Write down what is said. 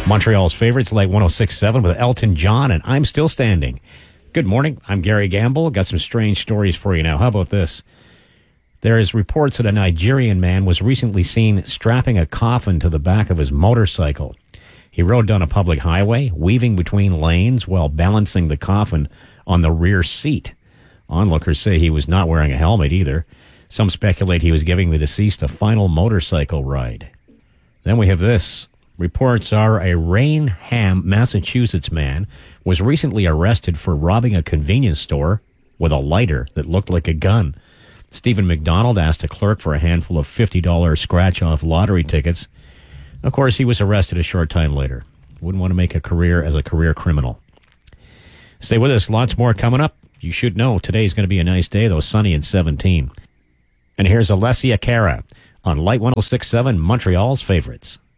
Montreal's favorites, like 106.7 with Elton John, and I'm Still Standing. Good morning. I'm Gary Gamble. Got some strange stories for you now. How about this? There is reports that a Nigerian man was recently seen strapping a coffin to the back of his motorcycle. He rode down a public highway, weaving between lanes while balancing the coffin on the rear seat. Onlookers say he was not wearing a helmet either. Some speculate he was giving the deceased a final motorcycle ride. Then we have this. Reports are a Raynham, Massachusetts man was recently arrested for robbing a convenience store with a lighter that looked like a gun. Stephen McDonald asked a clerk for a handful of $50 scratch-off lottery tickets. Of course, he was arrested a short time later. Wouldn't want to make a career as a career criminal. Stay with us. Lots more coming up. You should know today's going to be a nice day, though sunny and 17. And here's Alessia Cara on Light 106.7, Montreal's favorites.